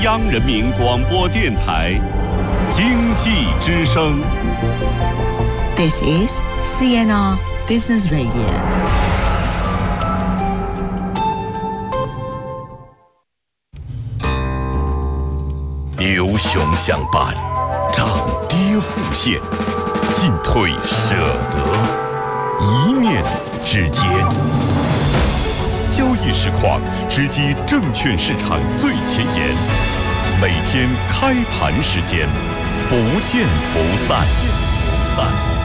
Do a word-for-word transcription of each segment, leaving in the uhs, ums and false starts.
央人民广播电台经济之声。 This is C N R Business Radio。 牛熊相伴，涨跌互现，进退舍得，一念之间。交易实况直击证券市场最前沿，每天开盘时间，不见不散。散。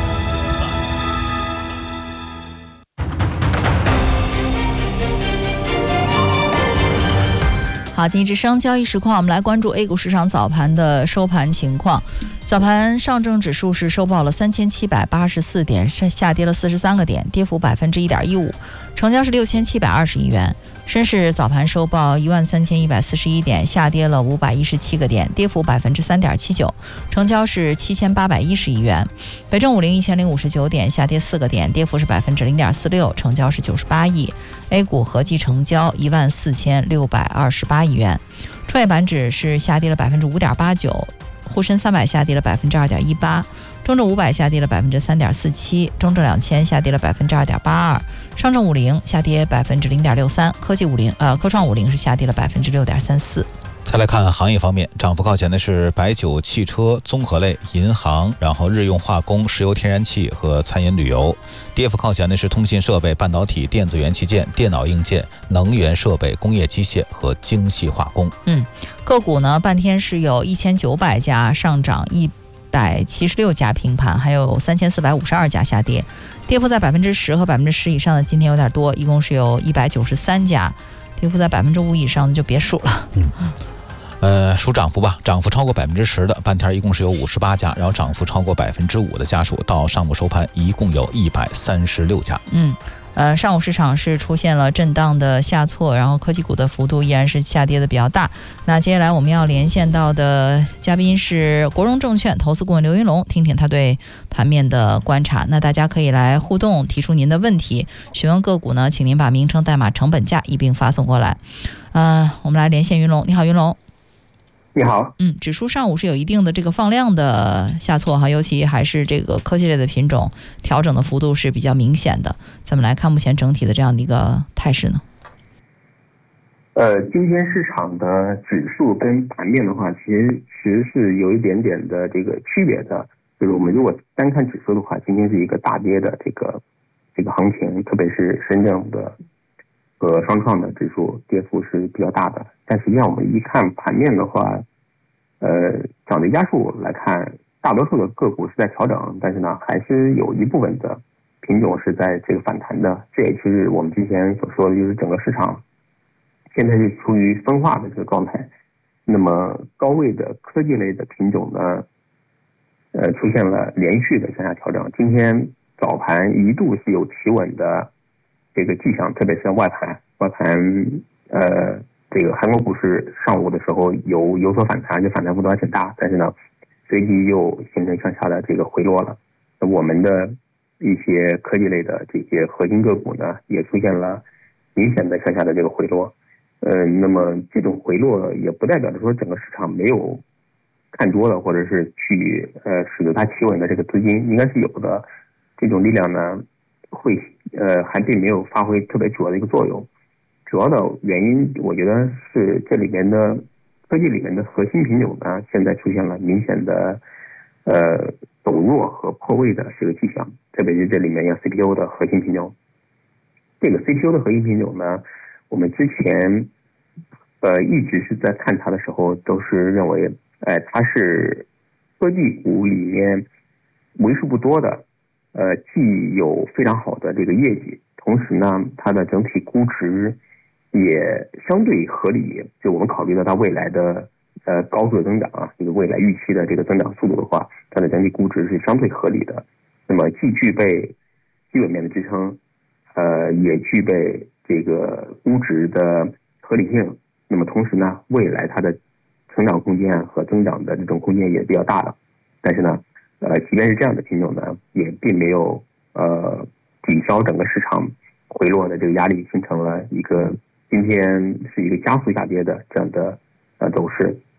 好，经济之声交易实况，我们来关注 A 股市场早盘的收盘情况。早盘上证指数是收报了三千七百八十四点，下跌了四十三个点，跌幅百分之一点一五，成交是六千七百二十亿元。深市早盘收报一万三千一百四十一点，下跌了五百一十七个点，跌幅百分之三点七九，成交是七千八百一十亿元。北证五零一千零五十九点，下跌四个点，跌幅是百分之零点四六，成交是九十八亿。A 股合计成交一万四千六百二十八亿元。创业板指是下跌了百分之五点八九，沪深三百下跌了百分之二点一八。中证五百下跌了百分之三点四七，中证两千下跌了百分之二点八二，上证五零下跌百分之零点六三，科技五零呃科创五零是下跌了百分之六点三四。 再来看行业方面，涨幅靠前的是白酒、汽车、综合类、银行，然后日用化工、石油天然气和餐饮旅游。跌幅靠前的是通信设备、半导体、电子元器件、电脑硬件、能源设备、工业机械和精细化工。 嗯，个股呢，半天是有一千九百家上涨，一百七十六家平盘，还有三千四百五十二家下跌，跌幅在百分之十和百分之十以上的今天有点多，一共是有一百九十三家，跌幅在百分之五以上的就别数了。 嗯。呃，数涨幅吧，涨幅超过百分之十的半天一共是有五十八家，然后涨幅超过百分之五的家数，到上午收盘一共有一百三十六家。 嗯，呃，上午市场是出现了震荡的下挫，然后科技股的幅度依然是下跌的比较大。那接下来我们要连线到的嘉宾是国荣证券投资顾问刘云龙，听听他对盘面的观察。那大家可以来互动，提出您的问题，询问个股呢，请您把名称、代码、成本价一并发送过来。呃，我们来连线云龙，你好，云龙。 你好， 嗯，指数上午是有一定的这个放量的下挫哈，尤其还是这个科技类的品种调整的幅度是比较明显的。咱们来看目前整体的这样的一个态势呢？ 呃，今天市场的指数跟盘面的话，其实其实是有一点点的这个区别的。就是我们如果单看指数的话，今天是一个大跌的这个这个行情，特别是深圳的和双创的指数跌幅是比较大的。但实际上我们一看盘面的话，呃，涨跌家数来看，大多数的个股是在调整，但是呢，还是有一部分的品种是在这个反弹的。这也是我们之前所说的，就是整个市场现在是处于分化的这个状态。那么高位的科技类的品种呢，呃，出现了连续的向下调整。今天早盘一度是有企稳的这个迹象，特别是外盘，外盘呃。这个韩国股市上午的时候有有所反弹，就反弹幅度还挺大，但是呢，随即又形成向下的这个回落了。那我们的一些科技类的这些核心个股呢，也出现了明显的向下的这个回落。呃，那么这种回落也不代表着说整个市场没有看多了，或者是去呃使得它企稳的这个资金应该是有的。这种力量呢，会呃还并没有发挥特别主要的一个作用。主要的原因，我觉得是这里面的科技里面的核心品种呢，现在出现了明显的呃走弱和破位的这个迹象，特别是这里面有 C P U 的核心品种。这个 C P U 的核心品种呢，我们之前呃一直是在看它的时候，都是认为，哎、呃，它是科技股里面为数不多的，呃，既有非常好的这个业绩，同时呢，它的整体估值也相对合理，就我们考虑到它未来的呃高速增长啊，这个未来预期的这个增长速度的话，它的整体估值是相对合理的。那么既具备基本面的支撑，呃，也具备这个估值的合理性。那么同时呢，未来它的成长空间和增长的这种空间也比较大的。但是呢，呃，即便是这样的品种呢，也并没有呃抵消整个市场回落的这个压力，形成了一个今天是一个加速下跌的这样的呃走势。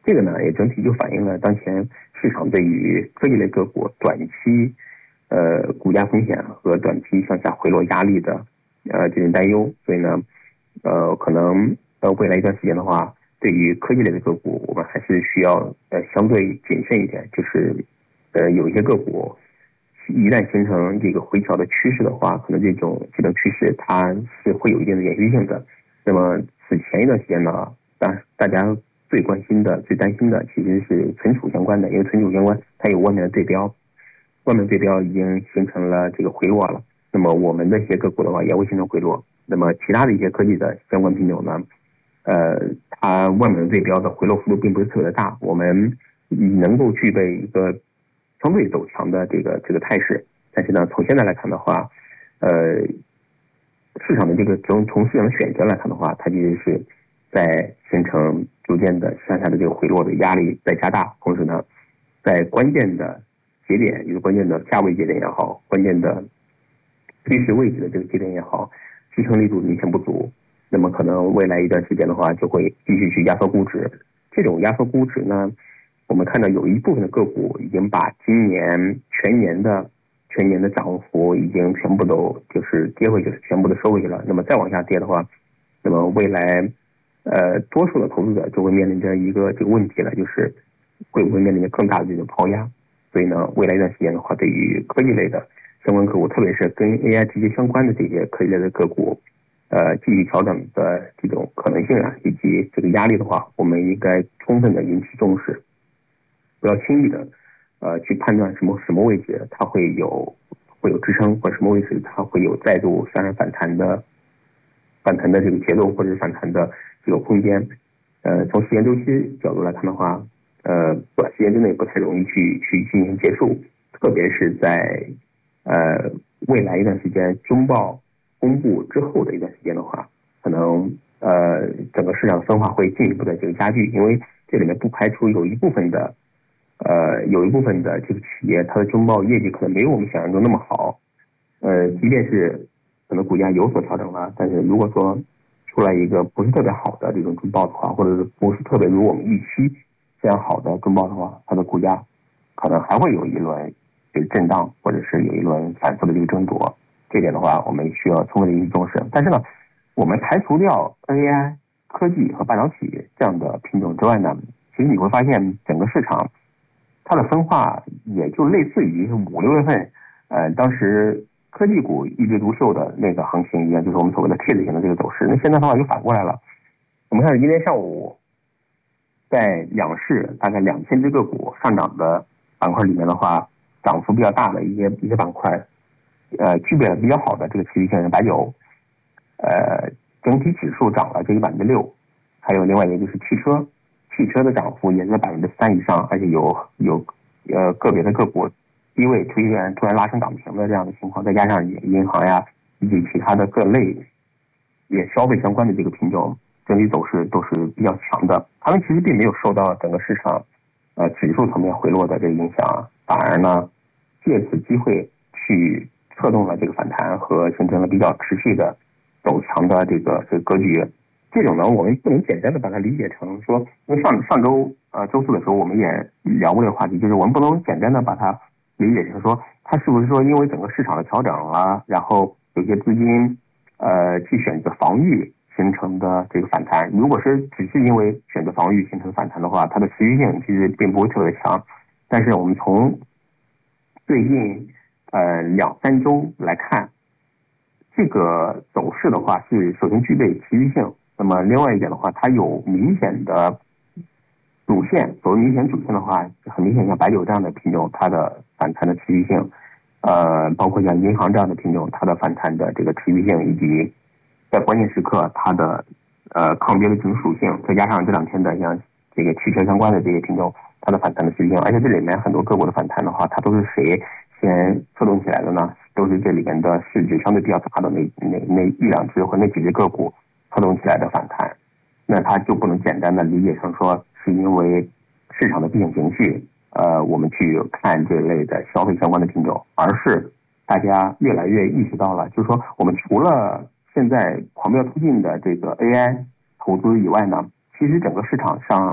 这个呢也整体就反映了当前市场对于科技类个股短期呃股价风险和短期向下回落压力的呃这种担忧。所以呢呃可能呃未来一段时间的话，对于科技类的个股我们还是需要呃相对谨慎一点，就是呃有一些个股一旦形成这个回调的趋势的话，可能这种这种趋势它是会有一定的延续性的。那么此前一段时间呢，大大家最关心的、最担心的其实是存储相关的，因为存储相关它有外面的对标，外面对标已经形成了这个回落了。那么我们的一些个股的话也会形成回落。那么其他的一些科技的相关品种呢，呃，它外面的对标的回落幅度并不是特别大，我们能够具备一个相对走强的这个这个态势。但是呢，从现在来看的话，呃，市场的这个从从市场的选择来看的话，它其实是在形成逐渐的向下的这个回落的压力在加大，同时呢，在关键的节点，一个关键的价位节点也好，关键的趋势位置的这个节点也好，支撑力度明显不足。那么可能未来一段时间的话，就会继续去压缩估值。这种压缩估值呢，我们看到有一部分的个股已经把今年全年的全年的涨幅已经全部都就是跌回去，全部都收回去了。那么再往下跌的话，那么未来呃多数的投资者就会面临着一个这个问题了，就是会不会面临着更大的这种抛压。所以呢，未来一段时间的话，对于科技类的相关个股，特别是跟 A I 直接相关的这些科技类的个股，呃，继续调整的这种可能性啊，以及这个压力的话，我们应该充分的引起重视，不要轻易的呃去判断什么什么位置它会有会有支撑，或者什么位置它会有再度向上反弹的反弹的这个节奏，或者是反弹的这个空间。呃，从时间周期角度来看的话，呃，短时间之内不太容易去去进行结束，特别是在呃未来一段时间中报公布之后的一段时间的话，可能呃整个市场分化会进一步的这个加剧，因为这里面不排除有一部分的呃有一部分的这个企业它的中报业绩可能没有我们想象中那么好，呃即便是可能股价有所调整了，但是如果说出来一个不是特别好的这种中报的话，或者是不是特别如我们预期这样好的中报的话，它的股价可能还会有一轮这个震荡，或者是有一轮反复的这个争夺。这点的话，我们需要充分的引起重视。但是呢，我们排除掉 A I、科技和半导体这样的品种之外呢，其实你会发现整个市场它的分化也就类似于五六月份，呃，当时科技股一枝独秀的那个行情一样，就是我们所谓的 K 字形的这个走势。那现在的话就反过来了。我们看今天上午在两市大概两千只个股上涨的板块里面的话，涨幅比较大的一些一些板块。呃，具备了比较好的这个持续性的白酒，呃，整体指数涨了这个百分之六，还有另外一个就是汽车，汽车的涨幅也是百分之三以上，而且有有呃个别的个股低位突然突然拉升涨停的这样的情况，再加上银行呀以及其他的各类也消费相关的这个品种，整体走势都是比较强的。他们其实并没有受到整个市场呃指数层面回落的这个影响，反而呢借此机会去策动了这个反弹和形成了比较持续的走强的这个这个格局。这种呢，我们不能简单的把它理解成说，因为上上周呃周四的时候我们也聊过这个话题，就是我们不能简单的把它理解成说，它是不是说因为整个市场的调整了，然后有些资金呃去选择防御形成的这个反弹。如果是只是因为选择防御形成反弹的话，它的持续性其实并不会特别强。但是我们从最近呃，两三周来看，这个走势的话是首先具备持续性。那么另外一点的话，它有明显的主线。所谓明显主线的话，很明显像白酒这样的品种，它的反弹的持续性，呃，包括像银行这样的品种，它的反弹的这个持续性，以及在关键时刻它的呃抗跌的这种属性，再加上这两天的像这个汽车相关的这些品种，它的反弹的持续性，而且这里面很多个股的反弹的话，它都是谁先策动起来的呢？都是这里面的市值相对比较大的那那那一两只或那几只个股策动起来的反弹，那它就不能简单的理解成说是因为市场的避险情绪，呃，我们去看这类的消费相关的品种，而是大家越来越意识到了，就是说我们除了现在狂飙突进的这个 A I 投资以外呢，其实整个市场上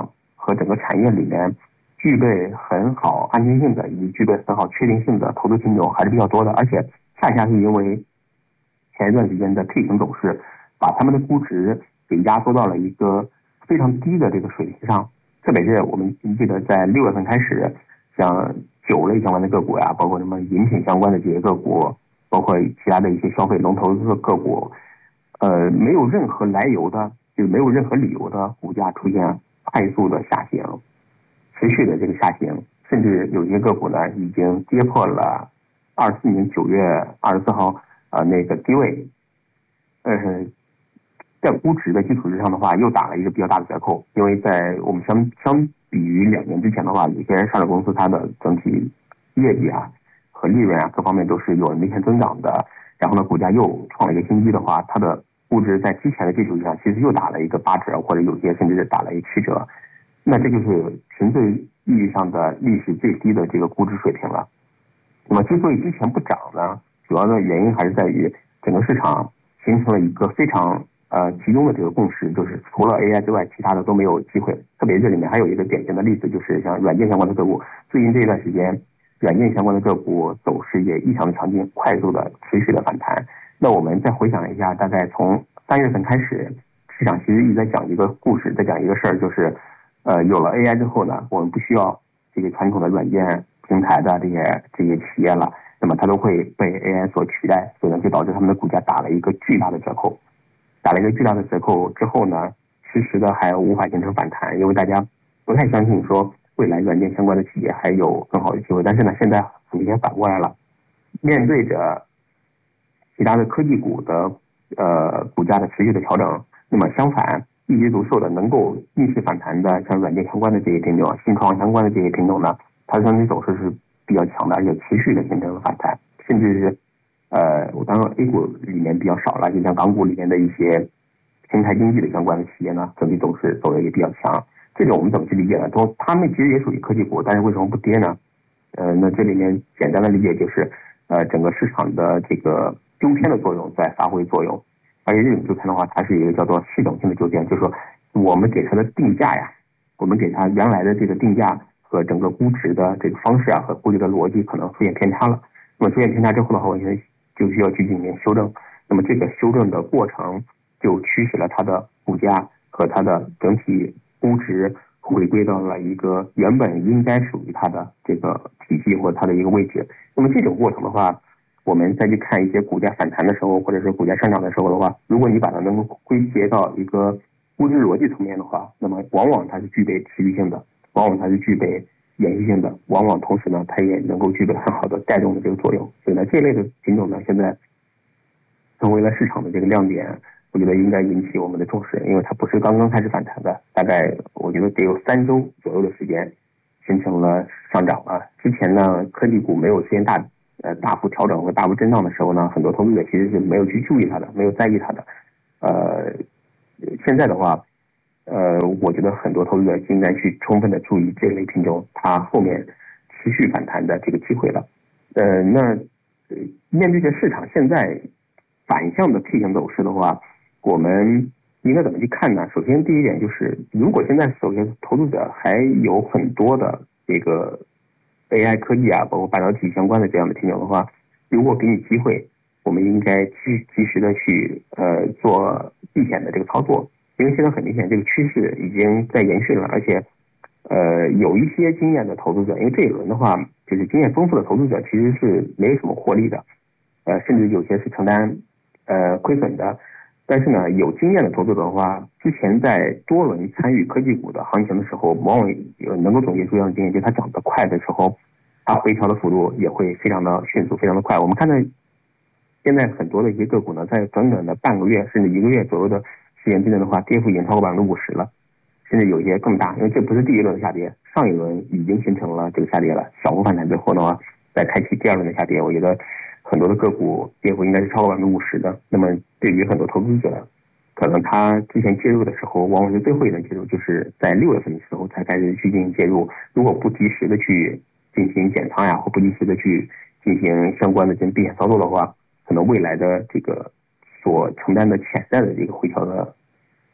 和整个产业里面具备很好安全性的以及具备很好确定性的投资品种还是比较多的，而且恰恰是因为前一段时间的 K 型走势，把他们的估值给压缩到了一个非常低的这个水平上。特别是我们记得在六月份开始，像酒类相关的个股呀，包括什么饮品相关的这些个股，包括其他的一些消费龙头的个股，呃，没有任何来由的，就是没有任何理由的股价出现快速的下行，持续的这个下行，甚至有些个股呢已经跌破了二四年九月二十四号呃那个低位，呃，在估值的基础之上的话，又打了一个比较大的折扣，因为在我们相相比于两年之前的话，有些上市公司它的整体业绩啊和利润啊各方面都是有明显增长的，然后呢股价又创了一个新低的话，它的估值在之前的基础之上，其实又打了一个八折，或者有些甚至是打了一个七折，那这就是纯粹意义上的历史最低的这个估值水平了。那么之所以之前不涨呢，主要的原因还是在于整个市场形成了一个非常呃集中的这个共识，就是除了 A I 之外，其他的都没有机会。特别这里面还有一个典型的例子，就是像软件相关的个股，最近这一段时间，软件相关的个股走势也异常的强劲，快速的持续的反弹。那我们再回想一下，大概从三月份开始，市场其实一直在讲一个故事，在讲一个事儿，就是呃有了 A I 之后呢，我们不需要这个传统的软件平台的这些这些企业了，那么它都会被 A I 所取代，所以呢就导致他们的股价打了一个巨大的折扣。打了一个巨大的折扣之后呢，迟迟的还无法形成反弹，因为大家不太相信说未来软件相关的企业还有更好的机会。但是呢，现在很明显反过来了，面对着其他的科技股的呃股价的持续的调整，那么相反一枝独秀的能够逆势反弹的，像软件相关的这些品种、新创相关的这些品种呢，它的整体走势是比较强的，而且持续的形成了反弹，甚至是呃，我当然 A 股里面比较少了，就像港股里面的一些平台经济的相关的企业呢，整体走势走的也比较强。这个我们怎么去理解呢？说他们其实也属于科技股，但是为什么不跌呢？呃，那这里面简单的理解就是，呃，整个市场的这个纠偏的作用在发挥作用，而且这种纠偏的话，它是一个叫做系统性的纠偏，就是说我们给它的定价呀，我们给它原来的这个定价和整个估值的这个方式啊和估值的逻辑可能出现偏差了。那么出现偏差之后的话，我现在就需要去进行修正。那么这个修正的过程就驱使了它的股价和它的整体估值回归到了一个原本应该属于它的这个体系或者它的一个位置。那么这种过程的话，我们再去看一些股价反弹的时候，或者是股价上涨的时候的话，如果你把它能够归结到一个估值逻辑层面的话，那么往往它是具备持续性的，往往它是具备延续性的，往往同时呢，它也能够具备很好的带动的这个作用。所以呢，这类的品种呢，现在成为了市场的这个亮点，我觉得应该引起我们的重视，因为它不是刚刚开始反弹的，大概我觉得得有三周左右的时间形成了上涨了。之前呢，科技股没有出现大呃大幅调整和大幅震荡的时候呢，很多投资者其实是没有去注意它的，没有在意它的。呃，现在的话。呃，我觉得很多投资者应该去充分的注意这类品种它后面持续反弹的这个机会了。呃，那呃面对着市场现在反向的 K 型走势的话，我们应该怎么去看呢？首先第一点就是，如果现在首先投资者还有很多的这个 A I 科技啊，包括半导体相关的这样的品种的话，如果给你机会，我们应该及及时的去呃做避险的这个操作。因为现在很明显，这个趋势已经在延续了，而且，呃，有一些经验的投资者，因为这一轮的话，就是经验丰富的投资者其实是没有什么获利的，呃，甚至有些是承担呃亏损的。但是呢，有经验的投资者的话，之前在多轮参与科技股的行情的时候，往往能够总结出这样的经验，就是它涨得快的时候，它回调的幅度也会非常的迅速，非常的快。我们看到现在很多的一些个股呢，在短短的半个月甚至一个月左右的时间之内的话，跌幅已经超过百分之五十了，甚至有些更大。因为这不是第一轮的下跌，上一轮已经形成了这个下跌了，小幅反弹之后的话，再开启第二轮的下跌，我觉得很多的个股跌幅应该是超过百分之五十的。那么对于很多投资者，可能他之前介入的时候，往往是最后一轮介入，就是在六月份的时候才开始去进行介入。如果不及时的去进行减仓呀，或不及时的去进行相关的这避险操作的话，可能未来的这个所承担的潜在的这个回调的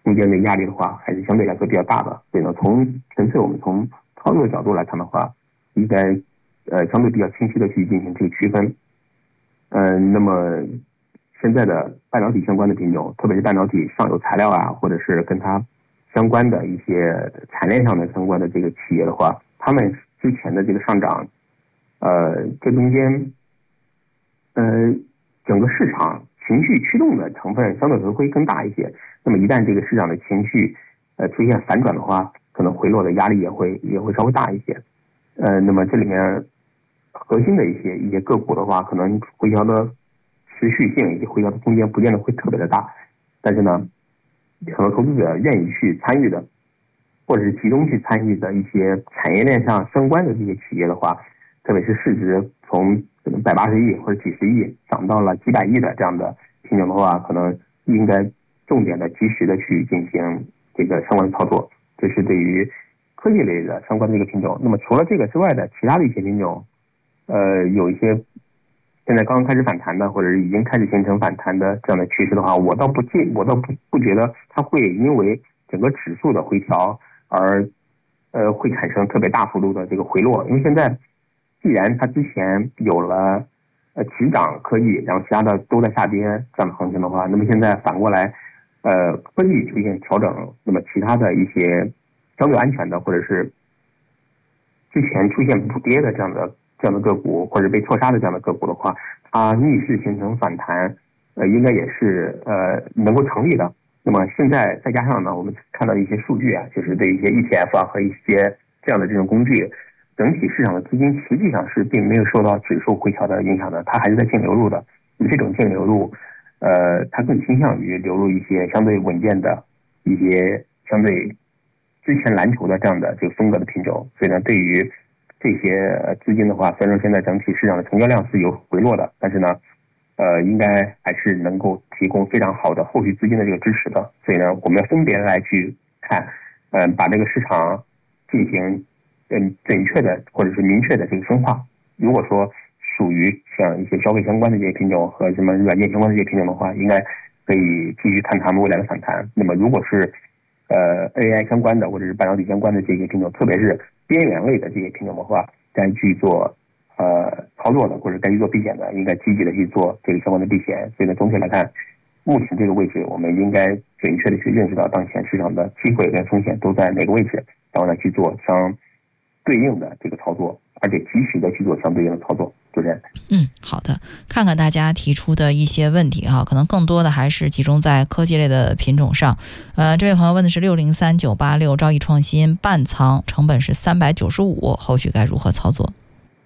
中间的压力的话，还是相对来说比较大的。所以呢，从纯粹我们从操作角度来看的话，应该呃相对比较清晰的去进行这个区分。嗯、呃，那么现在的半导体相关的品种，特别是半导体上游材料啊，或者是跟它相关的一些产业链上的相关的这个企业的话，他们之前的这个上涨，呃，这中间，呃，整个市场情绪驱动的成分相对来说会更大一些。那么一旦这个市场的情绪呃出现反转的话，可能回落的压力也会也会稍微大一些。呃，那么这里面核心的一些一些个股的话，可能回调的持续性以及回调的空间不见得会特别的大，但是呢，很多投资者愿意去参与的，或者是集中去参与的一些产业链上相关的这些企业的话，特别是市值从可能百八十亿或者几十亿涨到了几百亿的这样的品种的话，可能应该重点的及时的去进行这个相关的操作。这是对于科技类的相关的一个品种。那么除了这个之外的其他的一些品种，呃，有一些现在刚刚开始反弹的，或者是已经开始形成反弹的这样的趋势的话，我倒不介，我倒不不觉得它会因为整个指数的回调而呃会产生特别大幅度的这个回落。因为现在既然它之前有了呃起涨科技，然后其他的都在下跌这样的行情的话，那么现在反过来呃科技出现调整，那么其他的一些相对安全的或者是之前出现补跌的这样的这样的个股，或者被错杀的这样的个股的话，它逆势形成反弹，呃，应该也是呃能够成立的。那么现在再加上呢，我们看到一些数据啊，就是对一些 E T F 啊和一些这样的这种工具，整体市场的资金实际上是并没有受到指数回调的影响的，它还是在净流入的。这种净流入，呃，它更倾向于流入一些相对稳健的一些相对之前蓝筹的这样的这个风格的品种。所以呢，对于这些资金的话，虽然说现在整体市场的成交量是有回落的，但是呢，呃，应该还是能够提供非常好的后续资金的这个支持的。所以呢，我们分别来去看，嗯、呃，把这个市场进行嗯准确的或者是明确的这个分化。如果说属于像一些消费相关的这些品种和什么软件相关的这些品种的话，应该可以继续看他们未来的反弹。那么如果是呃 A I 相关的或者是半导体相关的这些品种，特别是边缘类的这些品种的话，该去做呃操作的或者该去做避险的，应该积极的去做这个相关的避险。所以呢，总体来看，目前这个位置，我们应该准确的去认识到当前市场的机会跟风险都在哪个位置，然后呢去做相对应的这个操作，而且及时的去做相对应的操作。主持人， 嗯，好的，看看大家提出的一些问题哈，可能更多的还是集中在科技类的品种上。呃，这位朋友问的是六零三九八六兆易创新半仓，成本是三百九十五，后续该如何操作？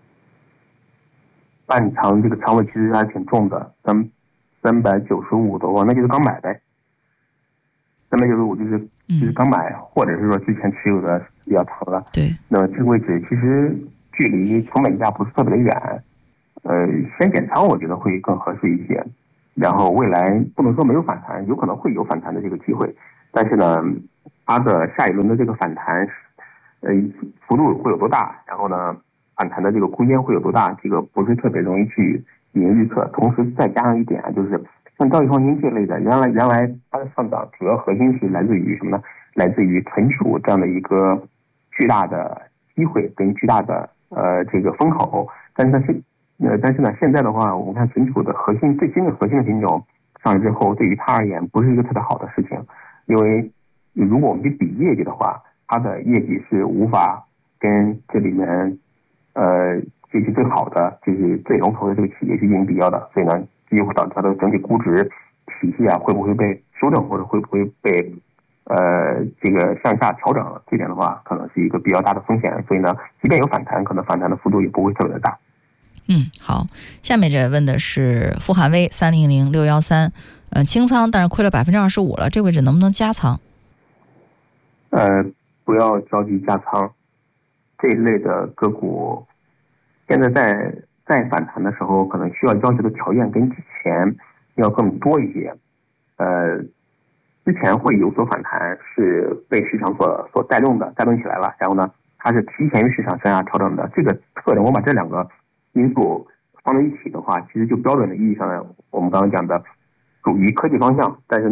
半仓这个仓位其实还挺重的，三三百九十五的话，那就是刚买呗。三百九十五就是就是刚买，嗯、或者是说之前持有的比较长了。 对， 那么这个位置其实距离成本价不是特别的远。呃，先减仓我觉得会更合适一些，然后未来不能说没有反弹，有可能会有反弹的这个机会，但是呢，它的下一轮的这个反弹，呃，幅度会有多大，然后呢，反弹的这个空间会有多大，这个不是特别容易去进行预测。同时再加上一点啊，就是像兆易创新这类的，原来原来它的上涨主要核心是来自于什么呢？来自于存储这样的一个巨大的机会跟巨大的呃这个风口，但是它是。呃，但是呢，现在的话，我们看存储的核心最新的核心的品种上来之后，对于它而言不是一个特别好的事情，因为如果我们去比业绩的话，它的业绩是无法跟这里面呃业绩最好的就是最龙头的这个企业去进行比较的，所以呢，也会导致它的整体估值体系啊会不会被修正，或者会不会被呃这个向下调整，这点的话可能是一个比较大的风险，所以呢，即便有反弹，可能反弹的幅度也不会特别的大。 嗯，好，下面这问的是富汉威三零零六幺三，呃，清仓，但是亏了百分之二十五了，这位置能不能加仓？ 呃，不要着急加仓，这一类的个股，现在在在反弹的时候，可能需要要求的条件跟之前要更多一些。呃，之前会有所反弹，是被市场所所带动的，带动起来了，然后呢，它是提前于市场向下调整的，这个特征，我把这两个因素放在一起的话，其实就标准的意义上呢，我们刚刚讲的属于科技方向，但是呢，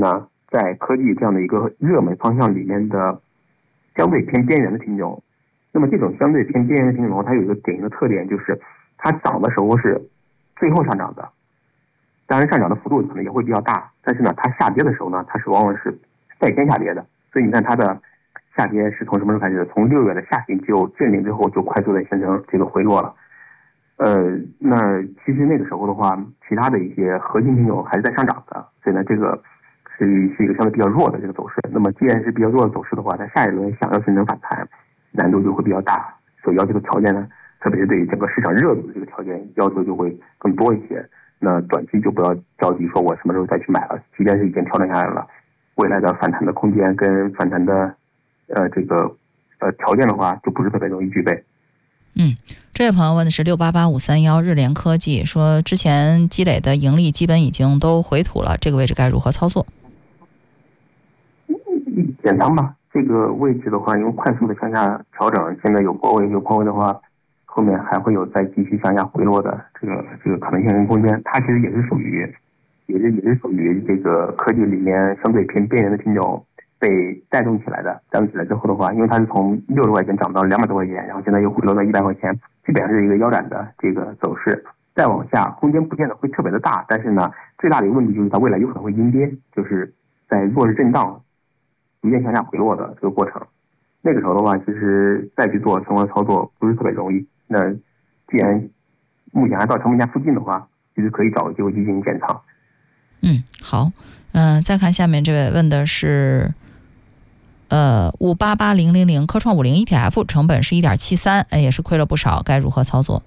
在科技这样的一个热门方向里面的相对偏边缘的品种。那么这种相对偏边缘的品种，它有一个典型的特点，就是它涨的时候是最后上涨的，当然上涨的幅度可能也会比较大，但是呢，它下跌的时候呢，它是往往是再先下跌的。所以你看它的下跌是从什么时候开始的？从六月的下旬就见顶之后，就快速的形成这个回落了。呃，那其实那个时候的话，其他的一些核心品种还是在上涨的，所以呢，这个是是一个相对比较弱的这个走势。那么既然是比较弱的走势的话，在下一轮想要形成反弹，难度就会比较大，所要求的条件呢，特别是对于整个市场热度的这个条件要求就会更多一些。那短期就不要着急说我什么时候再去买了，即便是已经调整下来了，未来的反弹的空间跟反弹的呃这个呃条件的话，就不是特别容易具备。 嗯，这位朋友问的是六八八五三幺日联科技，说之前积累的盈利基本已经都回吐了，这个位置该如何操作？ 减仓吧，这个位置的话，因为快速的向下调整，现在有破位，有破位的话，后面还会有再继续向下回落的这个这个可能性跟空间。它其实也是属于，也是也是属于这个科技里面相对偏边缘的品种被带动起来的。带动起来之后的话，因为它是从六十块钱涨到两百多块钱，然后现在又回落到一百块钱，基本上是一个腰斩的这个走势。再往下，空间不见得会特别的大，但是呢，最大的一个问题就是它未来有可能会阴跌，就是在弱势震荡逐渐向下回落的这个过程。那个时候的话，其实再去做相关操作不是特别容易。那既然目前还到成本价附近的话，其实可以找个机会进行减仓。 嗯，好，嗯、呃，再看下面这位问的是，呃，五八八零零零科创五零 E T F 成本是一点七三，哎，也是亏了不少，该如何操作？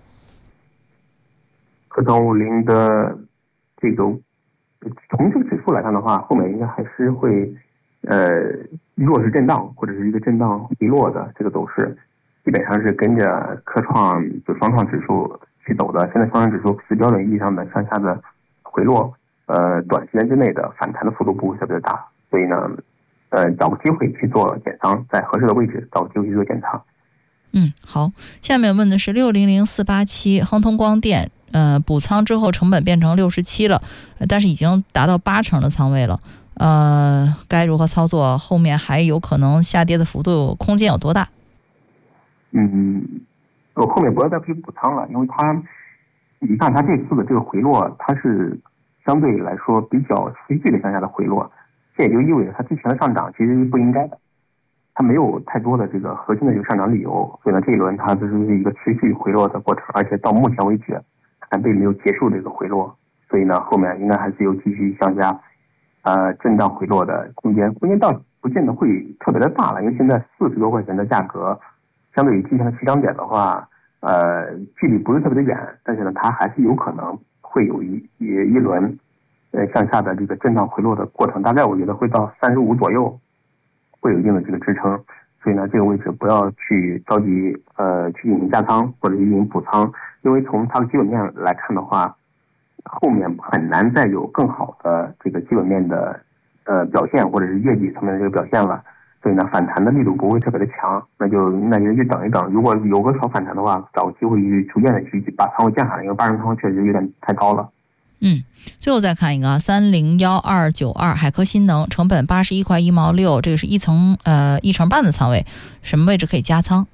科创五零的这个从这个指数来看的话，后面应该还是会呃弱势震荡或者是一个震荡回落的这个走势，基本上是跟着科创就双创指数去走的。现在双创指数是标准意义上的向下的回落，呃，短时间之内的反弹的幅度不会特别大，所以呢，呃，找个机会去做减仓，在合适的位置找个机会去做减仓。 嗯，好，下面问的是六零零四八七亨通光电，呃，补仓之后成本变成六十七了，但是已经达到八成的仓位了，呃，该如何操作？后面还有可能下跌的幅度空间有多大？ 嗯，我后面不要再去补仓了，因为它，你看它这次的这个回落，它是相对来说比较持续的向下的回落，这也就意味着它之前的上涨其实是不应该的，它没有太多的这个核心的这个上涨理由，所以呢这一轮它就是一个持续回落的过程，而且到目前为止还并没有结束这个回落，所以呢后面应该还是有继续向下呃震荡回落的空间，空间倒不见得会特别的大了，因为现在四十多块钱的价格，相对于之前的起涨点的话，呃距离不是特别的远，但是呢它还是有可能会有一一一轮呃向下的这个震荡回落的过程，大概我觉得会到三十五左右，会有一定的这个支撑，所以呢这个位置不要去着急呃去进行加仓或者进行补仓，因为从它的基本面来看的话，后面很难再有更好的这个基本面的呃表现或者是业绩层面的这个表现了，所以呢反弹的力度不会特别的强，那就那就去等一等，如果有个小反弹的话，找个机会去逐渐的去把仓位降下来，因为八成仓位确实有点太高了。 嗯，最后再看一个啊，三零幺二九二海科新能，成本八十一块一毛六，这个是一层呃一成半的仓位，什么位置可以加仓？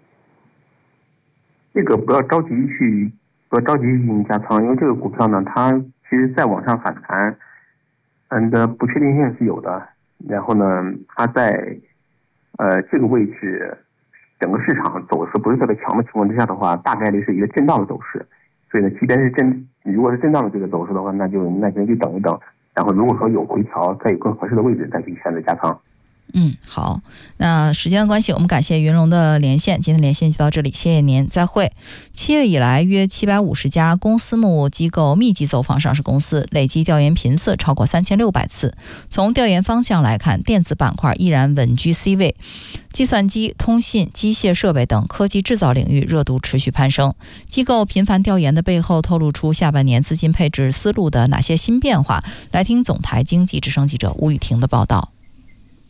这个不要着急去不要着急进行加仓，因为这个股票呢，它其实再往上反弹，嗯的不确定性是有的。然后呢，它在呃这个位置，整个市场走势不是特别强的情况之下的话，大概率是一个震荡的走势。所以呢，即便是震，如果是震荡的这个走势的话，那就那就去等一等。然后如果说有回调，再有更合适的位置再去选择加仓。 嗯，好，那时间的关系，我们感谢云龙的连线，今天连线就到这里，谢谢您，再会。七月以来，约七百五十家公私募机构密集走访上市公司，累计调研频次超过三千六百次。从调研方向来看，电子板块依然稳居 C 位，计算机、通信、机械设备等科技制造领域热度持续攀升。机构频繁调研的背后，透露出下半年资金配置思路的哪些新变化？来听总台经济之声记者吴雨婷的报道。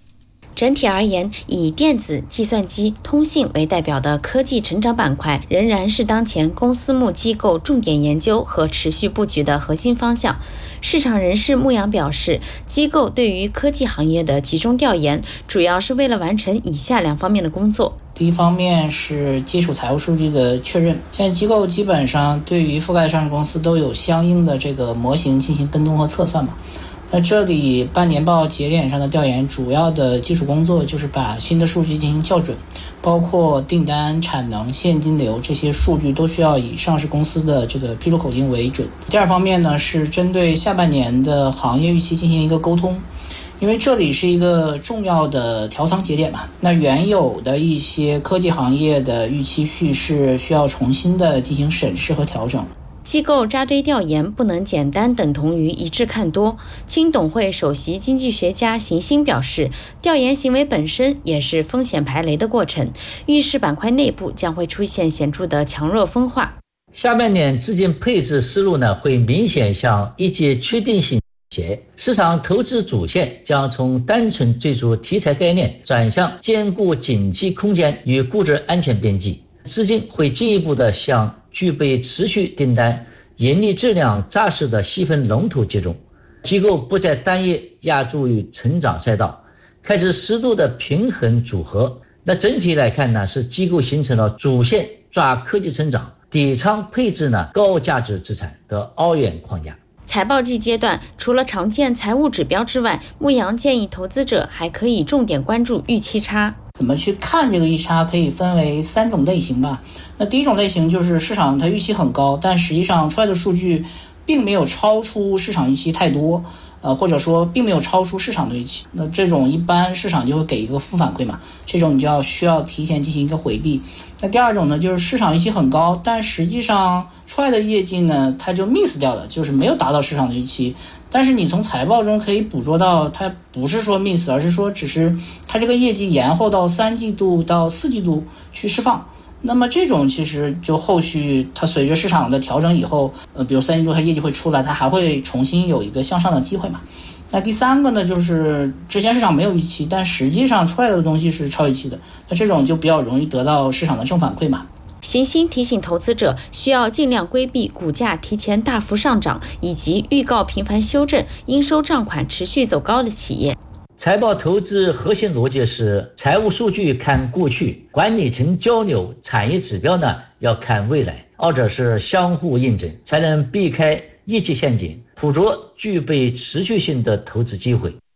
整体而言，以电子、计算机、通信为代表的科技成长板块仍然是当前公私募机构重点研究和持续布局的核心方向。市场人士牧羊表示，机构对于科技行业的集中调研，主要是为了完成以下两方面的工作。 第一方面是基础财务数据的确认，现在机构基本上对于覆盖上市公司都有相应的这个模型进行跟踪和测算嘛。那这里半年报节点上的调研主要的基础工作就是把新的数据进行校准，包括订单、产能、现金流这些数据都需要以上市公司的这个披露口径为准。第二方面呢，是针对下半年的行业预期进行一个沟通，因为这里是一个重要的调仓节点嘛，那原有的一些科技行业的预期叙事需要重新的进行审视和调整。 机构扎堆调研不能简单等同于一致看多。青董会首席经济学家邢鑫表示，调研行为本身也是风险排雷的过程，预示板块内部将会出现显著的强弱分化。 下半年资金配置思路呢，会明显向一级确定性斜，市场投资主线将从单纯追逐题材概念转向兼顾景气空间与估值安全边际，资金会进一步的向具备持续订单、盈利质量扎实的细分龙头集中，机构不再单一压注于成长赛道，开始适度的平衡组合。那整体来看呢，是机构形成了主线抓科技成长，底仓配置呢高价值资产的二元框架。 财报季阶段，除了常见财务指标之外，牧羊建议投资者还可以重点关注预期差。 怎么去看这个预期差，可以分为三种类型吧。那第一种类型就是市场它预期很高，但实际上出来的数据并没有超出市场预期太多，呃，或者说并没有超出市场的预期。那这种一般市场就会给一个负反馈嘛，这种你就要需要提前进行一个回避。那第二种呢，就是市场预期很高，但实际上出来的业绩呢，它就 miss 掉了，就是没有达到市场的预期。但是你从财报中可以捕捉到，它不是说 miss， 而是说只是它这个业绩延后到三季度到四季度去释放。那么这种其实就后续它随着市场的调整以后，呃，比如三季度它业绩会出来，它还会重新有一个向上的机会嘛。那第三个呢，就是之前市场没有预期，但实际上出来的东西是超预期的，那这种就比较容易得到市场的正反馈嘛。 邢鑫提醒投资者需要尽量规避股价提前大幅上涨以及预告频繁修正、应收账款持续走高的企业。 财报投资核心逻辑是财务数据看过去，管理层交流，产业指标呢要看未来，二者是相互印证，才能避开业绩陷阱，捕捉具备持续性的投资机会。